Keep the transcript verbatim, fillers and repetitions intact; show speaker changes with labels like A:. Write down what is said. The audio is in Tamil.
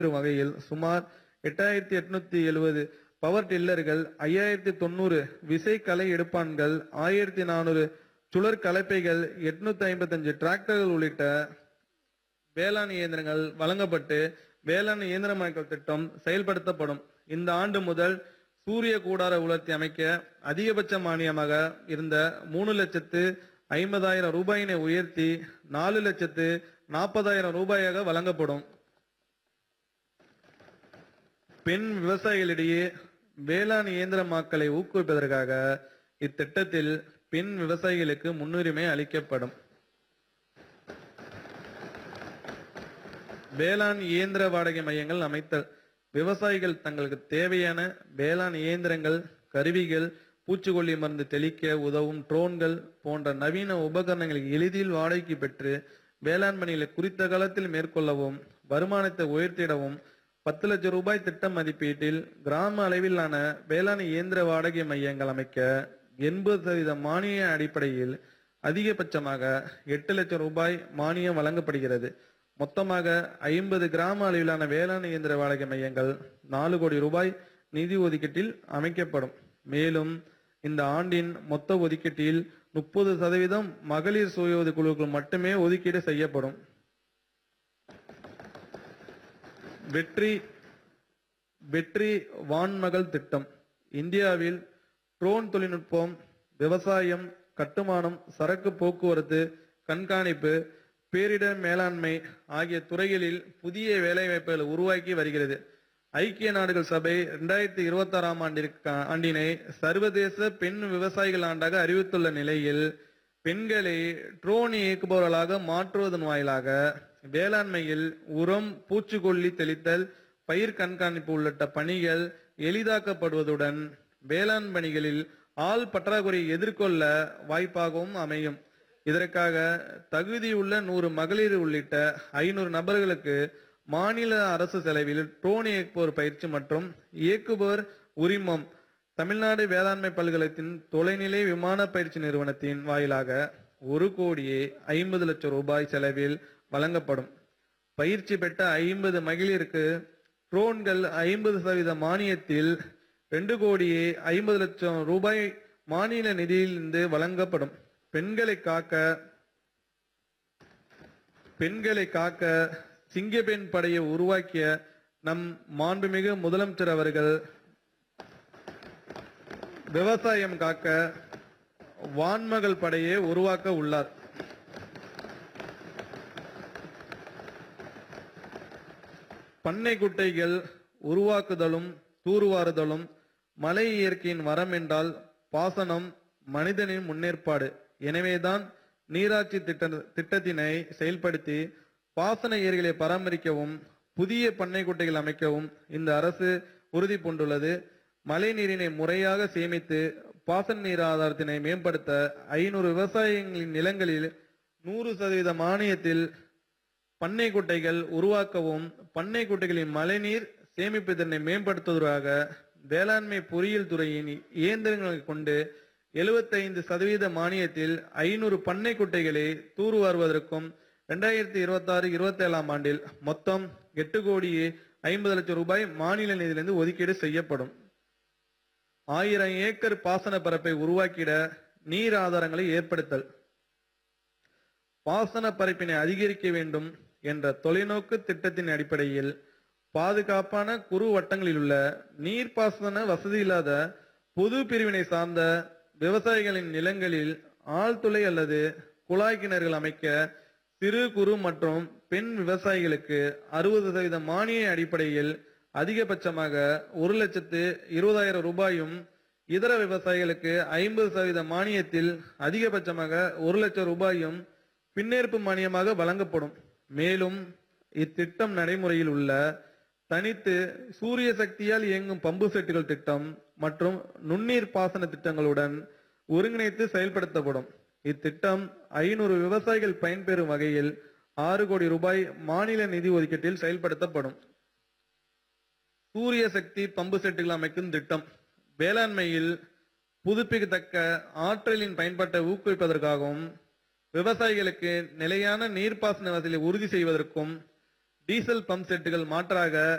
A: வகையில் சுமார் எட்டாயிரத்தி எட்நூத்தி எழுபது பவர் டில்லர்கள், ஐயாயிரத்தி தொண்ணூறு விசை களை எடுப்பான்கள், ஆயிரத்தி நானூறு சுழற் கலப்பைகள், எட்நூத்தி ஐம்பத்தி அஞ்சு டிராக்டர்கள் உள்ளிட்ட வேளாண் இயந்திரங்கள் வழங்கப்பட்டு வேளாண் இயந்திரமயமாக்கல் திட்டம் செயல்படுத்தப்படும். இந்த ஆண்டு முதல் சூரிய கூடார உலர்த்தி அமைக்க அதிகபட்ச மானியமாக இருந்த மூணு லட்சத்து ஐம்பதாயிரம் ரூபாயினை உயர்த்தி நாலு லட்சத்து நாற்பதாயிரம் ரூபாயாக வழங்கப்படும். பெண் விவசாயிகளிடையே வேளாண் இயந்திரமாக்கலை ஊக்குவிப்பதற்காக இத்திட்டத்தில் பெண் விவசாயிகளுக்கு முன்னுரிமை அளிக்கப்படும். வேளாண் இயந்திர வாடகை மையங்கள் அமைத்தல். விவசாயிகள் தங்களுக்கு தேவையான வேளாண் இயந்திரங்கள், கருவிகள், பூச்சிக்கொல்லி மருந்து தெளிக்க உதவும் ட்ரோன்கள் போன்ற நவீன உபகரணங்களை எளிதில் வாடகைக்கு பெற்று வேளாண் பணிகளை குறித்த காலத்தில் மேற்கொள்ளவும் வருமானத்தை உயர்த்திடவும் பத்து லட்சம் ரூபாய் திட்ட மதிப்பீட்டில் கிராம அளவிலான வேளாண் இயந்திர வாடகை மையங்கள் அமைக்க எண்பது சதவீத மானிய அடிப்படையில் அதிகபட்சமாக எட்டு லட்சம் ரூபாய் மானியம் வழங்கப்படுகிறது. மொத்தமாக ஐம்பது கிராம அளவிலான வேளாண் இயந்திர வாடகை மையங்கள் நாலு கோடி ரூபாய் நிதி ஒதுக்கீட்டில் அமைக்கப்படும். மேலும் இந்த ஆண்டின் மொத்த ஒதுக்கீட்டில் முப்பது சதவீதம் மகளிர் சுய உதவி குழுக்கள் மட்டுமே ஒதுக்கீடு செய்யப்படும். வெற்றி வெற்றி வான்மகள் திட்டம். இந்தியாவில் ட்ரோன் தொழில்நுட்பம், விவசாயம், கட்டுமானம், சரக்கு போக்குவரத்து, கண்காணிப்பு, பேரிடர் மேலாண்மை ஆகிய துறைகளில் புதிய வேலைவாய்ப்புகளை உருவாக்கி வருகிறது. ஐக்கிய நாடுகள் சபை இரண்டாயிரத்தி இருபத்தி ஆறாம் ஆண்டிற்கு ஆண்டினை சர்வதேச பெண் விவசாயிகள் ஆண்டாக அறிவித்துள்ள நிலையில் பெண்களை ட்ரோன் இயக்குபவர்களாக மாற்றுவதன் வாயிலாக வேளாண்மையில் உரம், பூச்சிக்கொல்லி தெளித்தல், பயிர் கண்காணிப்பு உள்ளிட்ட பணிகள் எளிதாக்கப்படுவதுடன் வேளாண் பணிகளில் ஆள் பற்றாக்குறையை எதிர்கொள்ள வாய்ப்பாகவும் அமையும். இதற்காக தகுதியுள்ள நூறு மகளிர் உள்ளிட்ட ஐநூறு நபர்களுக்கு மாநில அரசு செலவில் ட்ரோன் இயக்குபவர் பயிற்சி மற்றும் இயக்குபவர் உரிமம் தமிழ்நாடு வேளாண்மை பல்கலைத்தின் தொலைநிலை விமான பயிற்சி நிறுவனத்தின் வாயிலாக ஒரு கோடியே ஐம்பது லட்சம் ரூபாய் செலவில் வழங்கப்படும். பயிற்சி பெற்ற ஐம்பது மகளிருக்கு ட்ரோன்கள் ஐம்பது சதவீத மானியத்தில் ரெண்டு கோடியே ஐம்பது லட்சம் ரூபாய் மாநில நிதியிலிருந்து வழங்கப்படும். பெண்களை காக்க பெண்களை காக்க சிங்கப்பெண் படையை உருவாக்கிய நம் மாண்புமிகு முதலமைச்சர் அவர்கள் விவசாயம் காக்க வான்மகள் படையை உருவாக்க உள்ளார். பண்ணை குட்டைகள் உருவாக்குதலும் தூர்வாறுதலும் மலை இயற்கையின் வரம் என்றால் பாசனம் மனிதனின் முன்னேற்பாடு. எனவேதான் நீராட்சி திட்ட திட்டத்தினை செயல்படுத்தி பாசன ஏரிகளை பராமரிக்கவும் புதிய பண்ணை குட்டைகள் அமைக்கவும் இந்த அரசு உறுதி பூண்டுள்ளது. மழை நீரினை முறையாக சேமித்து பாசன நீர் ஆதாரத்தினை மேம்படுத்த ஐநூறு விவசாயிகளின் நிலங்களில் நூறு சதவீத மானியத்தில் பண்ணை குட்டைகள் உருவாக்கவும் பண்ணை குட்டைகளின் மழைநீர் சேமிப்பு திறனை மேம்படுத்துவதற்காக வேளாண்மை பொறியியல் துறையின் இயந்திரங்களை கொண்டு எழுபத்தி ஐந்து சதவீத மானியத்தில் ஐநூறு பண்ணை குட்டைகளை தூர்வாருவதற்கும் இரண்டாயிரத்தி இருபத்தி ஆறு இருபத்தி ஏழாம் ஆண்டில் மொத்தம் எட்டு கோடியே ஐம்பது லட்சம் ரூபாய் மாநில நிதியிலிருந்து ஒதுக்கீடு செய்யப்படும். ஆயிரம் ஏக்கர் பாசன பரப்பை உருவாக்கிட நீர் ஆதாரங்களை ஏற்படுத்தல். பாசன பரப்பினை அதிகரிக்க வேண்டும் என்ற தொலைநோக்கு திட்டத்தின் அடிப்படையில் பாதுகாப்பான குறு வட்டங்களில் உள்ள நீர்ப்பாசன வசதி இல்லாத பொது பிரிவினை சார்ந்த விவசாயிகளின் நிலங்களில் ஆழ்துளை அல்லது குழாய் கிணறுகள் அமைக்க சிறு குறு மற்றும் பெண் விவசாயிகளுக்கு அறுபது சதவீத மானிய அடிப்படையில் அதிகபட்சமாக ஒரு லட்சத்து இருபதாயிரம் ரூபாயும், இதர விவசாயிகளுக்கு ஐம்பது சதவீத மானியத்தில் அதிகபட்சமாக ஒரு லட்சம் ரூபாயும் பின்னேற்பு மானியமாக வழங்கப்படும். மேலும் இத்திட்டம் நடைமுறையில் உள்ள தனித்து சூரிய சக்தியால் இயங்கும் பம்பு செட்டுகள் திட்டம் மற்றும் நுண்ணீர் பாசன திட்டங்களுடன் ஒருங்கிணைத்து செயல்படுத்தப்படும். இத்திட்டம் ஐநூறு விவசாயிகள் பயன்பெறும் வகையில் ஆறு கோடி ரூபாய் மாநில நிதி ஒதுக்கீட்டில் செயல்படுத்தப்படும். சூரிய சக்தி பம்பு செட்டுகள் அமைக்கும் திட்டம் வேளாண்மையில் புதுப்பிக்கத்தக்க ஆற்றலின் பயன்பாட்டை ஊக்குவிப்பதற்காகவும் விவசாயிகளுக்கு நிலையான நீர்ப்பாசன வசதியை உறுதி செய்வதற்கும் டீசல் பம்ப் செட்டுகள் மாற்றாக